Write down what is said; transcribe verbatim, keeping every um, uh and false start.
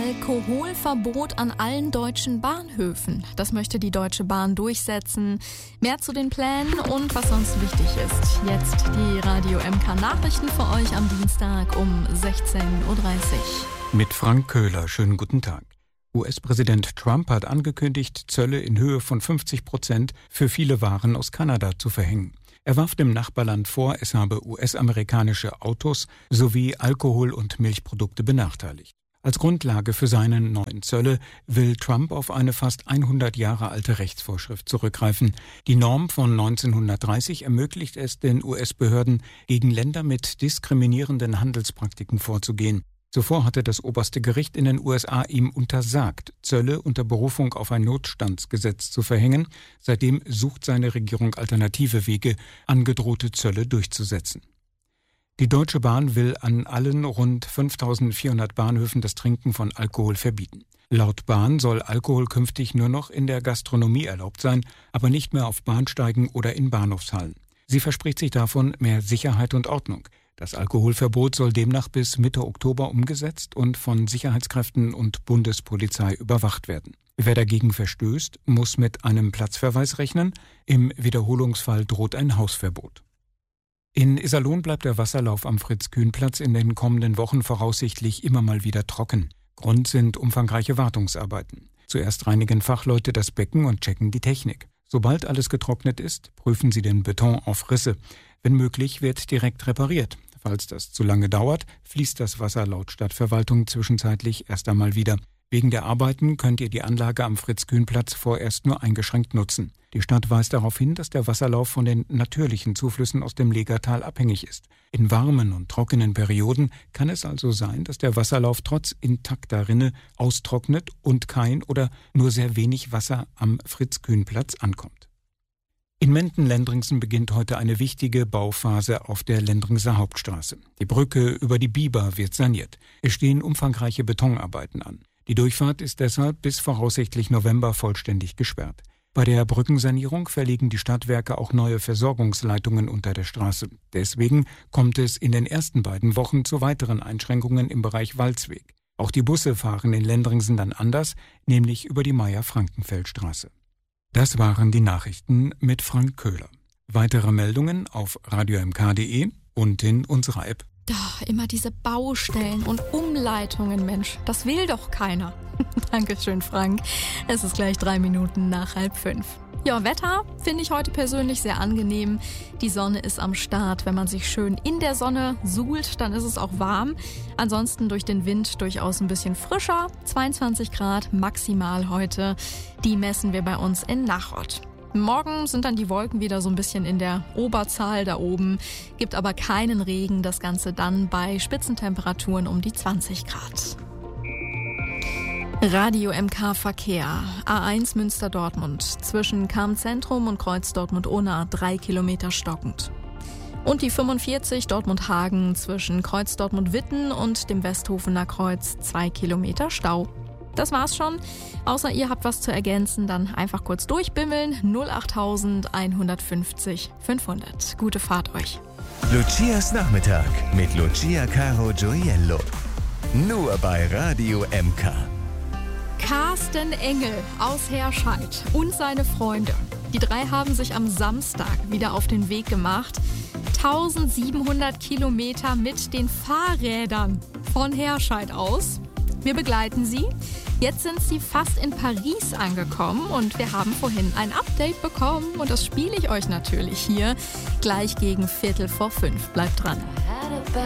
Alkoholverbot an allen deutschen Bahnhöfen. Das möchte die Deutsche Bahn durchsetzen. Mehr zu den Plänen und was sonst wichtig ist. Jetzt die Radio M K Nachrichten für euch am Dienstag um sechzehn Uhr dreißig. Mit Frank Köhler. Schönen guten Tag. U S-Präsident Trump hat angekündigt, Zölle in Höhe von fünfzig Prozent für viele Waren aus Kanada zu verhängen. Er warf dem Nachbarland vor, es habe U S-amerikanische Autos sowie Alkohol- und Milchprodukte benachteiligt. Als Grundlage für seine neuen Zölle will Trump auf eine fast hundert Jahre alte Rechtsvorschrift zurückgreifen. Die Norm von neunzehnhundertdreißig ermöglicht es den U S-Behörden, gegen Länder mit diskriminierenden Handelspraktiken vorzugehen. Zuvor hatte das oberste Gericht in den U S A ihm untersagt, Zölle unter Berufung auf ein Notstandsgesetz zu verhängen. Seitdem sucht seine Regierung alternative Wege, angedrohte Zölle durchzusetzen. Die Deutsche Bahn will an allen rund fünftausendvierhundert Bahnhöfen das Trinken von Alkohol verbieten. Laut Bahn soll Alkohol künftig nur noch in der Gastronomie erlaubt sein, aber nicht mehr auf Bahnsteigen oder in Bahnhofshallen. Sie verspricht sich davon mehr Sicherheit und Ordnung. Das Alkoholverbot soll demnach bis Mitte Oktober umgesetzt und von Sicherheitskräften und Bundespolizei überwacht werden. Wer dagegen verstößt, muss mit einem Platzverweis rechnen. Im Wiederholungsfall droht ein Hausverbot. In Iserlohn bleibt der Wasserlauf am Fritz-Kühn-Platz in den kommenden Wochen voraussichtlich immer mal wieder trocken. Grund sind umfangreiche Wartungsarbeiten. Zuerst reinigen Fachleute das Becken und checken die Technik. Sobald alles getrocknet ist, prüfen sie den Beton auf Risse. Wenn möglich, wird direkt repariert. Falls das zu lange dauert, fließt das Wasser laut Stadtverwaltung zwischenzeitlich erst einmal wieder. Wegen der Arbeiten könnt ihr die Anlage am Fritz-Kühn-Platz vorerst nur eingeschränkt nutzen. Die Stadt weist darauf hin, dass der Wasserlauf von den natürlichen Zuflüssen aus dem Legertal abhängig ist. In warmen und trockenen Perioden kann es also sein, dass der Wasserlauf trotz intakter Rinne austrocknet und kein oder nur sehr wenig Wasser am Fritz-Kühn-Platz ankommt. In Menden-Lendringsen beginnt heute eine wichtige Bauphase auf der Lendringser Hauptstraße. Die Brücke über die Biber wird saniert. Es stehen umfangreiche Betonarbeiten an. Die Durchfahrt ist deshalb bis voraussichtlich November vollständig gesperrt. Bei der Brückensanierung verlegen die Stadtwerke auch neue Versorgungsleitungen unter der Straße. Deswegen kommt es in den ersten beiden Wochen zu weiteren Einschränkungen im Bereich Walzweg. Auch die Busse fahren in Lendringsen dann anders, nämlich über die Meier-Frankenfeld-Straße. Das waren die Nachrichten mit Frank Köhler. Weitere Meldungen auf radio m k punkt d e und in unserer App. Doch, immer diese Baustellen und Umleitungen, Mensch, das will doch keiner. Dankeschön, Frank. Es ist gleich drei Minuten nach halb fünf. Ja, Wetter finde ich heute persönlich sehr angenehm. Die Sonne ist am Start. Wenn man sich schön in der Sonne suhlt, dann ist es auch warm. Ansonsten durch den Wind durchaus ein bisschen frischer. zweiundzwanzig Grad maximal heute. Die messen wir bei uns in Nachod. Morgen sind dann die Wolken wieder so ein bisschen in der Oberzahl da oben, gibt aber keinen Regen, das Ganze dann bei Spitzentemperaturen um die zwanzig Grad. Radio M K Verkehr. A eins Münster-Dortmund. Zwischen Cham-Zentrum und Kreuz Dortmund-Unna drei Kilometer stockend. Und die fünfundvierzig Dortmund-Hagen zwischen Kreuz Dortmund-Witten und dem Westhofener Kreuz zwei Kilometer Stau. Das war's schon. Außer ihr habt was zu ergänzen, dann einfach kurz durchbimmeln. null acht einhundertfünfzig fünfhundert. Gute Fahrt euch. Lucias Nachmittag mit Lucia Caro Gioiello. Nur bei Radio M K. Carsten Engel aus Herscheid und seine Freunde. Die drei haben sich am Samstag wieder auf den Weg gemacht. eintausendsiebenhundert Kilometer mit den Fahrrädern von Herscheid aus. Wir begleiten sie. Jetzt sind sie fast in Paris angekommen und wir haben vorhin ein Update bekommen und das spiele ich euch natürlich hier gleich gegen Viertel vor fünf. Bleibt dran.